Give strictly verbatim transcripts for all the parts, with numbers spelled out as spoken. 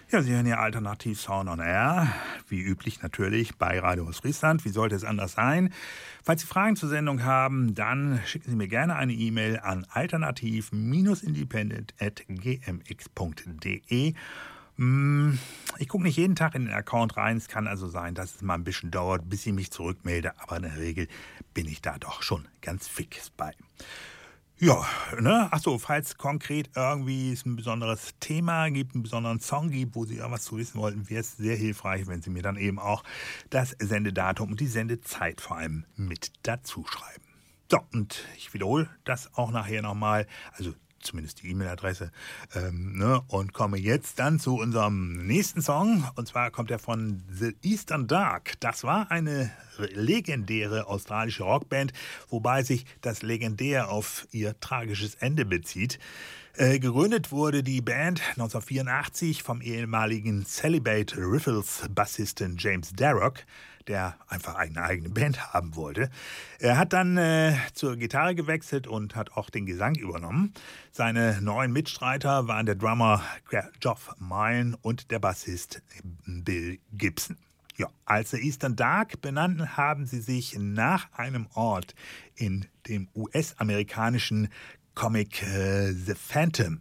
Ja, Sie hören ja Alternativ Sound on Air, wie üblich natürlich bei Radio Ostfriesland. Wie sollte es anders sein? Falls Sie Fragen zur Sendung haben, dann schicken Sie mir gerne eine E-Mail an alternativ independent at g m x punkt d e. Ich gucke nicht jeden Tag in den Account rein. Es kann also sein, dass es mal ein bisschen dauert, bis ich mich zurückmelde. Aber in der Regel bin ich da doch schon ganz fix bei. Ja, ne? Achso, falls konkret irgendwie es ein besonderes Thema gibt, einen besonderen Song gibt, wo Sie irgendwas zu wissen wollten, wäre es sehr hilfreich, wenn Sie mir dann eben auch das Sendedatum und die Sendezeit vor allem mit dazu schreiben. So, und ich wiederhole das auch nachher nochmal, also zumindest die E-Mail-Adresse, ähm, ne, und komme jetzt dann zu unserem nächsten Song. Und zwar kommt er von The Eastern Dark. Das war eine legendäre australische Rockband, wobei sich das legendär auf ihr tragisches Ende bezieht. Äh, gegründet wurde die Band neunzehnhundertvierundachtzig vom ehemaligen Celibate Riffles Bassisten James Darroch, der einfach eine eigene Band haben wollte. Er hat dann äh, zur Gitarre gewechselt und hat auch den Gesang übernommen. Seine neuen Mitstreiter waren der Drummer Geoff Mine und der Bassist Bill Gibson. Ja, als The Eastern Dark benannten, haben sie sich nach einem Ort in dem U S-amerikanischen Comic äh, The Phantom.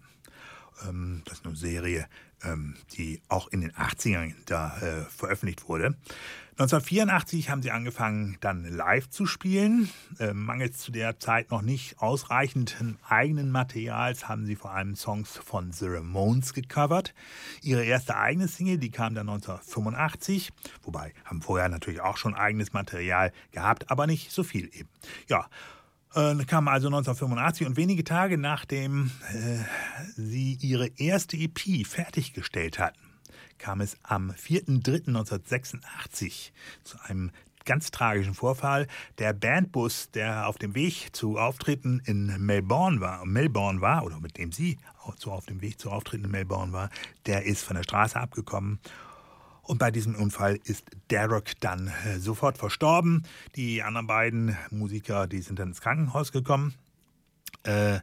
Ähm, das ist eine Serie, ähm, die auch in den achtzigern da äh, veröffentlicht wurde. neunzehnhundertvierundachtzig haben sie angefangen, dann live zu spielen. Äh, mangels zu der Zeit noch nicht ausreichend eigenen Materials haben sie vor allem Songs von The Ramones gecovert. Ihre erste eigene Single, die kam dann neunzehnhundertfünfundachtzig. Wobei, haben vorher natürlich auch schon eigenes Material gehabt, aber nicht so viel eben. Ja, äh, kam also neunzehnhundertfünfundachtzig und wenige Tage nachdem äh, sie ihre erste E P fertiggestellt hatten, kam es am vierten dritten neunzehnhundertsechsundachtzig zu einem ganz tragischen Vorfall. Der Bandbus, der auf dem Weg zu Auftritten in Melbourne war, Melbourne war oder mit dem sie so auf dem Weg zu Auftritten in Melbourne war, der ist von der Straße abgekommen. Und bei diesem Unfall ist Darroch dann äh, sofort verstorben. Die anderen beiden Musiker, die sind dann ins Krankenhaus gekommen. Äh,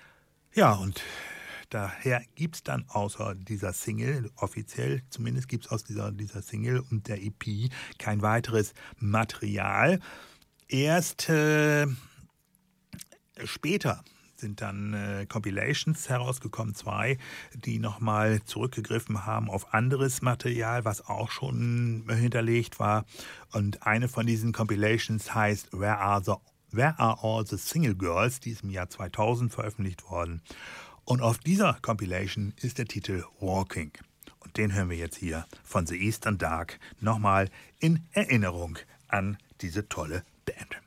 ja, und daher gibt es dann außer dieser Single, offiziell zumindest gibt es aus dieser, dieser Single und der E P kein weiteres Material. Erst äh, später sind dann äh, Compilations herausgekommen, zwei, die nochmal zurückgegriffen haben auf anderes Material, was auch schon hinterlegt war. Und eine von diesen Compilations heißt Where Are, the, Where Are All the Single Girls, die ist im Jahr zweitausend veröffentlicht worden. Und auf dieser Compilation ist der Titel Walking. Und den hören wir jetzt hier von The Eastern Dark nochmal in Erinnerung an diese tolle Band.